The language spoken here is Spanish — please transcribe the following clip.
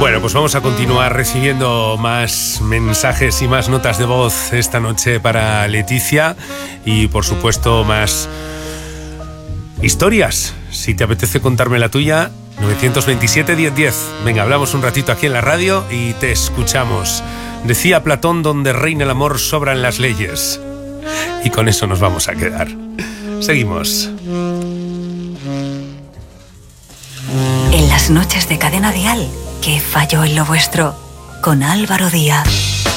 Bueno, pues vamos a continuar recibiendo más mensajes y más notas de voz esta noche para Leticia y, por supuesto, más historias. Si te apetece contarme la tuya, 927-1010. Venga, hablamos un ratito aquí en la radio y te escuchamos. Decía Platón, donde reina el amor sobran las leyes. Y con eso nos vamos a quedar. Seguimos. En las noches de Cadena Dial, ¿qué falló en lo vuestro? Con Álvaro Díaz.